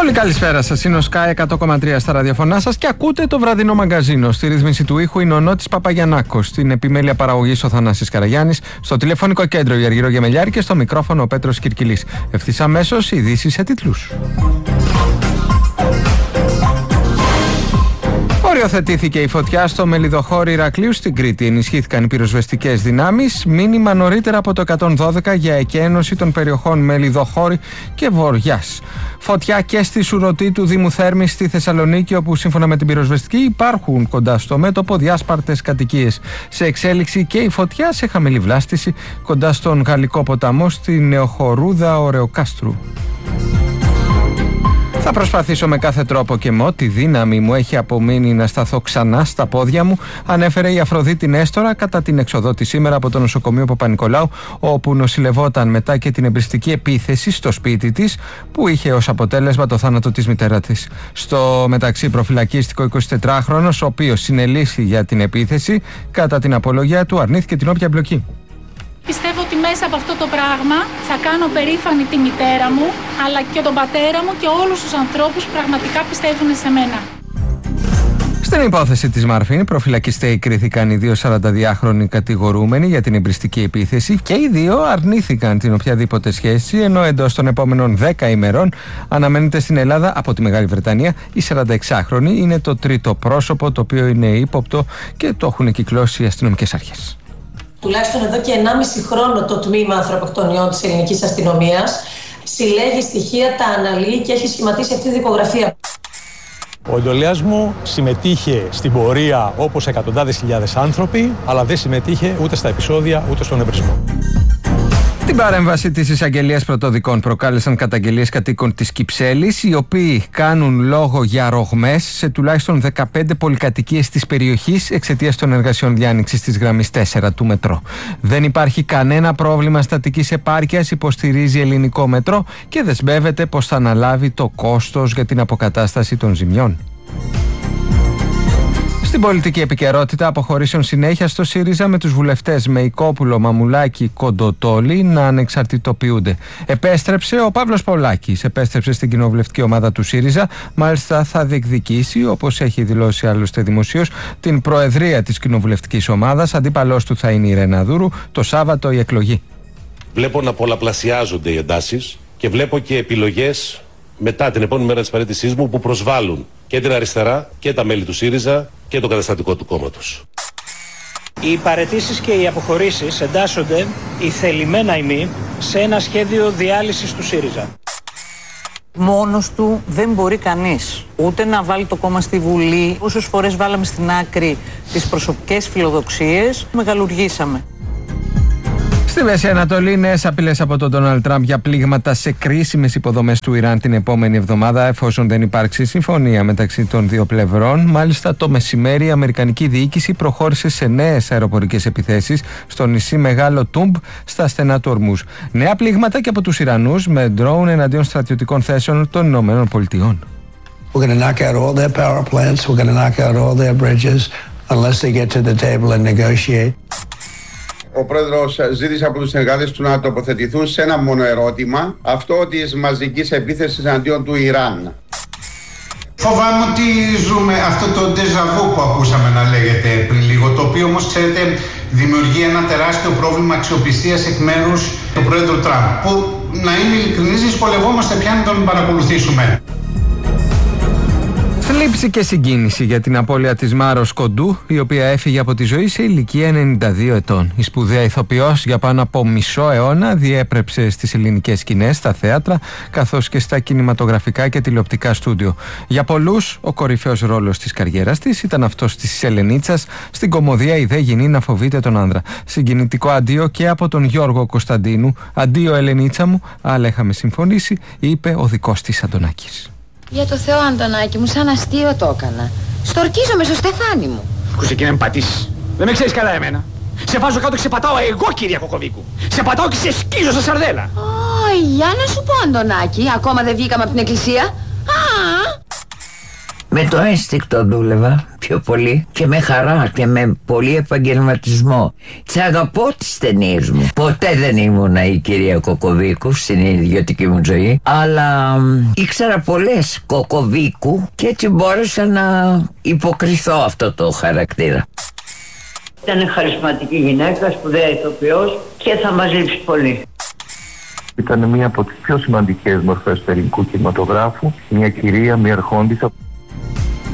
Πολύ καλησπέρα σας, είναι ο Sky 100,3 στα ραδιοφωνά σας και ακούτε το βραδινό μαγκαζίνο. Στη ρύθμιση του ήχου είναι ο Νότης Παπαγιαννάκος, στην επιμέλεια παραγωγής ο Θανάσης Καραγιάννης, στο τηλεφωνικό κέντρο η Αργυρό Γεμελιάρη και στο μικρόφωνο ο Πέτρος Κυρκυλής. Ευθύς αμέσως ειδήσεις σε τίτλους. Οριοθετήθηκε η φωτιά στο μελιδοχώρι Ηρακλείου στην Κρήτη. Ενισχύθηκαν οι πυροσβεστικές δυνάμεις. Μήνυμα νωρίτερα από το 112 για εκένωση των περιοχών Μελιδοχώρι και Βοριάς. Φωτιά και στη Σουρωτή του Δήμου Θέρμης στη Θεσσαλονίκη, όπου σύμφωνα με την πυροσβεστική υπάρχουν κοντά στο μέτωπο διάσπαρτες κατοικίες. Σε εξέλιξη και η φωτιά σε χαμηλή βλάστηση κοντά στον Γαλλικό ποταμό στη Νεοχορούδα Ωρεοκάστρου. Θα προσπαθήσω με κάθε τρόπο και με ό,τι δύναμη μου έχει απομείνει να σταθώ ξανά στα πόδια μου, ανέφερε η Αφροδίτη Νέστορα κατά την εξοδό της σήμερα από το νοσοκομείο Παπα-Νικολάου, όπου νοσηλευόταν μετά και την εμπριστική επίθεση στο σπίτι της, που είχε ως αποτέλεσμα το θάνατο της μητέρα της. Στο μεταξύ προφυλακίστηκε ο 24χρονος, ο οποίος συνελήφθη για την επίθεση. Κατά την απολογία του αρνήθηκε την όποια εμπλοκή. Πιστεύω ότι μέσα από αυτό το πράγμα θα κάνω περήφανη τη μητέρα μου, αλλά και τον πατέρα μου και όλους τους ανθρώπους που πραγματικά πιστεύουν σε μένα. Στην υπόθεση της Μαρφίν, προφυλακιστέοι κρίθηκαν οι δύο 42χρονοι κατηγορούμενοι για την εμπριστική επίθεση και οι δύο αρνήθηκαν την οποιαδήποτε σχέση, ενώ εντός των επόμενων 10 ημερών αναμένεται στην Ελλάδα από τη Μεγάλη Βρετανία. Η 46χρονη είναι το τρίτο πρόσωπο το οποίο είναι ύποπτο και το έχουν κυκλώσει οι αστυνομικές αρχές. Τουλάχιστον εδώ και 1,5 χρόνο το τμήμα ανθρωποκτονιών της ελληνικής αστυνομίας συλλέγει στοιχεία, τα αναλύει και έχει σχηματίσει αυτή τη δικογραφία. Ο εντολέας μου συμμετείχε στην πορεία όπως εκατοντάδες χιλιάδες άνθρωποι, αλλά δεν συμμετείχε ούτε στα επεισόδια ούτε στον εμπρισμό. Την παρέμβαση της εισαγγελίας πρωτοδικών προκάλεσαν καταγγελίες κατοίκων της Κυψέλης, οι οποίοι κάνουν λόγο για ρογμές σε τουλάχιστον 15 πολυκατοικίες της περιοχής εξαιτίας των εργασιών διάνοιξης της γραμμής 4 του μετρό. Δεν υπάρχει κανένα πρόβλημα στατικής επάρκειας, υποστηρίζει ελληνικό μετρό και δεσμεύεται πως θα αναλάβει το κόστος για την αποκατάσταση των ζημιών. Στην πολιτική επικαιρότητα, αποχωρήσεων συνέχεια στο ΣΥΡΙΖΑ με τους βουλευτές Μεϊκόπουλο, Μαμουλάκη, Κοντοτόλη να ανεξαρτητοποιούνται. Επέστρεψε ο Παύλος Πολάκης, επέστρεψε στην κοινοβουλευτική ομάδα του ΣΥΡΙΖΑ. Μάλιστα θα διεκδικήσει, όπως έχει δηλώσει άλλωστε δημοσίως, την προεδρία της κοινοβουλευτικής ομάδας. Αντίπαλός του θα είναι η Ρεναδούρου το Σάββατο η εκλογή. Βλέπω να πολλαπλασιάζονται οι εντάσεις και βλέπω και επιλογές μετά την επόμενη μέρα της παραίτησής μου που προσβάλλουν και την αριστερά και τα μέλη του ΣΥΡΙΖΑ και το καταστατικό του κόμματος. Οι παραιτήσεις και οι αποχωρήσεις εντάσσονται ηθελημένα ημί σε ένα σχέδιο διάλυσης του ΣΥΡΙΖΑ. Μόνος του δεν μπορεί κανείς ούτε να βάλει το κόμμα στη Βουλή. Όσες φορές βάλαμε στην άκρη τις προσωπικές φιλοδοξίες, μεγαλουργήσαμε. Στη Μέση Ανατολή, νέες απειλές από τον Ντόναλντ Τραμπ για πλήγματα σε κρίσιμες υποδομές του Ιράν την επόμενη εβδομάδα, εφόσον δεν υπάρξει συμφωνία μεταξύ των δύο πλευρών. Μάλιστα, το μεσημέρι η Αμερικανική διοίκηση προχώρησε σε νέες αεροπορικές επιθέσεις στο νησί Μεγάλο Τούμπ, στα στενά του Ορμούζ. Νέα πλήγματα και από τους Ιρανούς με ντρόουν εναντίον στρατιωτικών θέσεων των Ηνωμένων Πολιτειών. We're going to knock out all their power plants. We're going to knock out all their bridges unless they get to the table and negotiate. Ο πρόεδρος ζήτησε από τους συνεργάτες του να τοποθετηθούν σε ένα μόνο ερώτημα, αυτό της μαζικής επίθεσης εναντίον του Ιράν. Φοβάμαι ότι ζούμε αυτό το ντεζαβού που ακούσαμε να λέγεται πριν λίγο, το οποίο όμως, ξέρετε, δημιουργεί ένα τεράστιο πρόβλημα αξιοπιστίας εκ μέρους του πρόεδρου Τραμπ, που, να είμαι ειλικρινής, δυσκολευόμαστε πια να τον παρακολουθήσουμε. Θλίψη και συγκίνηση για την απώλεια της Μάρος Κοντού, η οποία έφυγε από τη ζωή σε ηλικία 92 ετών. Η σπουδαία ηθοποιός για πάνω από μισό αιώνα διέπρεψε στις ελληνικές σκηνές, στα θέατρα, καθώς και στα κινηματογραφικά και τηλεοπτικά στούντιο. Για πολλούς, ο κορυφαίος ρόλος της καριέρας της ήταν αυτός της Σελενίτσας στην κωμωδία «Η δε γυνή να φοβείται τον άνδρα». Συγκινητικό αντίο και από τον Γιώργο Κωνσταντίνου. «Αντίο Ελενίτσα μου, αλλά είχαμε συμφωνήσει», είπε ο δικός της Αντωνάκης. Για το Θεό, Αντωνάκη μου, σαν αστείο το έκανα. Στορκίζομαι στο στεφάνι μου. Ακούσε και να με πατήσεις. Δεν με ξέρεις καλά εμένα. Σε βάζω κάτω και σε πατάω εγώ, κυρία Κοκοβίκου. Σε πατάω και σε σκίζω στα σαρδέλα. Για να σου πω, Αντωνάκη, ακόμα δεν βγήκαμε από την εκκλησία. Με το ένστικτο δούλευα πιο πολύ και με χαρά και με πολύ επαγγελματισμό. Τι αγαπώ τις ταινίες μου. Ποτέ δεν ήμουνα η κυρία Κοκοβίκου στην ιδιωτική μου ζωή, αλλά ήξερα πολλές Κοκοβίκου και έτσι μπόρεσα να υποκριθώ αυτό το χαρακτήρα. Ήταν χαρισματική γυναίκα, σπουδαία ηθοποιός και θα μας λείψει πολύ. Ήταν μία από τις πιο σημαντικές μορφές του ελληνικού κινηματογράφου, μια κυρία, μια αρχόντισσα.